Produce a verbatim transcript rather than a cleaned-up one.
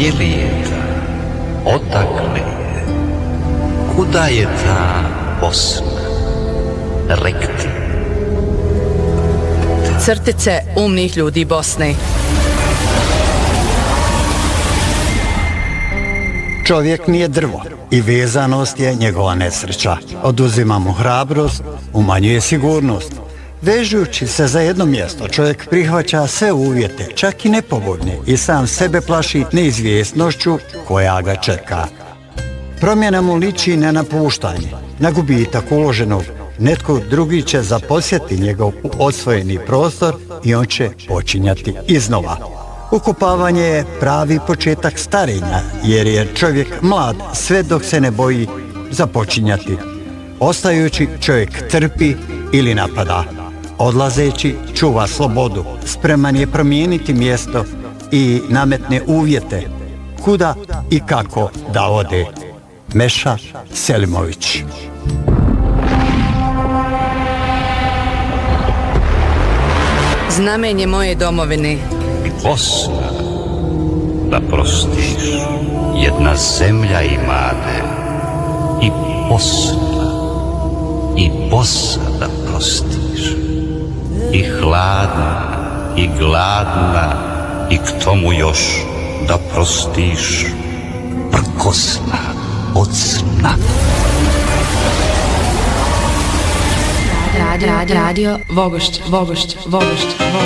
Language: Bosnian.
Gdje li je ta? Odakle je? Kuda je ta Bosna? Rekti. Crtice umnih ljudi Bosne. Čovjek nije drvo i vezanost je njegova nesreća. Oduzima mu hrabrost, umanjuje sigurnost. Vežujući se za jedno mjesto, čovjek prihvaća sve uvjete, čak i nepogodne, i sam sebe plaši neizvjesnošću koja ga čeka. Promjena mu liči na napuštanje, na gubitak uloženog. Netko drugi će zaposjeti njegov osvojeni prostor i on će počinjati iznova. Ukopavanje je pravi početak starenja, jer je čovjek mlad sve dok se ne boji započinjati. Ostajući čovjek trpi ili napada. Odlazeći čuva slobodu, spreman je promijeniti mjesto i nametne uvjete kuda i kako da ode. Meša Selimović. Znamenje moje domovine. Bosna, da prostiš, jedna zemlja imade. I Bosna, i Bosa da prostiš. I hladna, i gladna, i k tomu još da prostiš. Prkosna od sna. Radio, radio, Vogošć, Vogošć, Vogošć, Vogošć.